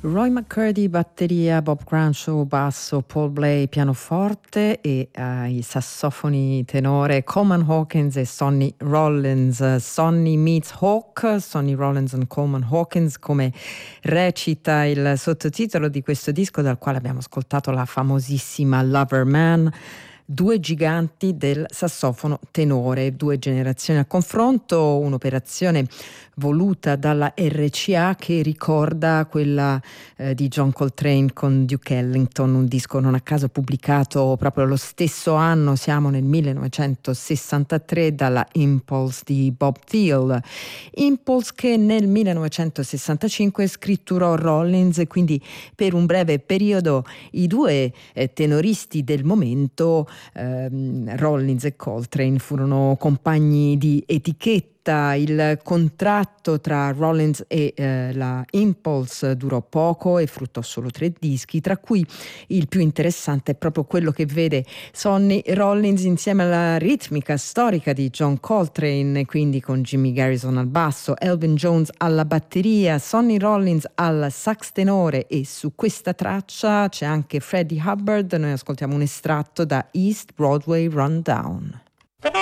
Roy McCurdy batteria, Bob Cranshaw basso, Paul Bley pianoforte e i sassofoni tenore Coleman Hawkins e Sonny Rollins. Sonny meets Hawk, Sonny Rollins and Coleman Hawkins, come recita il sottotitolo di questo disco, dal quale abbiamo ascoltato la famosissima Lover Man. Due giganti del sassofono tenore, due generazioni a confronto, un'operazione voluta dalla RCA che ricorda quella di John Coltrane con Duke Ellington, un disco non a caso pubblicato proprio lo stesso anno, siamo nel 1963, dalla Impulse di Bob Thiel. Impulse che nel 1965 scritturò Rollins, e quindi per un breve periodo i due tenoristi del momento, Rollins e Coltrane, furono compagni di etichetta. Il contratto tra Rollins e la Impulse durò poco e fruttò solo 3 dischi, tra cui il più interessante è proprio quello che vede Sonny Rollins insieme alla ritmica storica di John Coltrane, quindi con Jimmy Garrison al basso, Elvin Jones alla batteria, Sonny Rollins al sax tenore, e su questa traccia c'è anche Freddie Hubbard. Noi ascoltiamo un estratto da East Broadway Rundown.